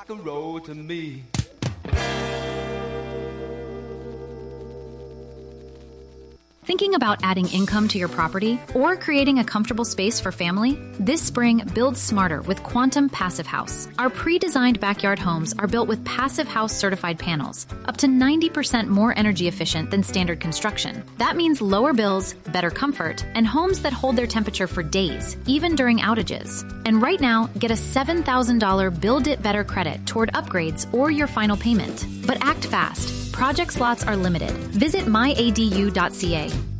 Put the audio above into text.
rock and roll to me. Thinking about adding income to your property or creating a comfortable space for family? This spring, build smarter with Quantum Passive House. Our pre-designed backyard homes are built with Passive House certified panels, up to 90% more energy efficient than standard construction. That means lower bills, better comfort, and homes that hold their temperature for days, even during outages. And right now, get a $7,000 Build It Better credit toward upgrades or your final payment. But act fast. Project slots are limited. Visit myadu.ca.